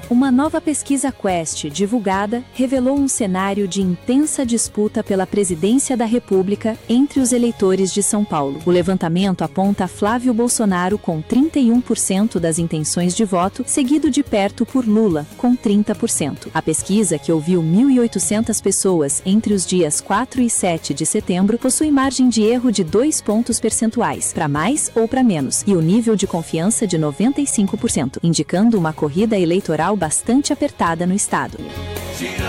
Uma nova pesquisa Quest, divulgada, revelou um cenário de intensa disputa pela presidência da República entre os eleitores de São Paulo. O levantamento aponta Flávio Bolsonaro com 31% das intenções de voto, seguido de perto por Lula, com 30%. A pesquisa, que ouviu 1.800 pessoas entre os dias 4 e 7 de setembro, possui margem de erro de 2 pontos percentuais, para mais ou para menos, e o nível de confiança de 95%, indicando uma corrida eleitoral bastante apertada no estado.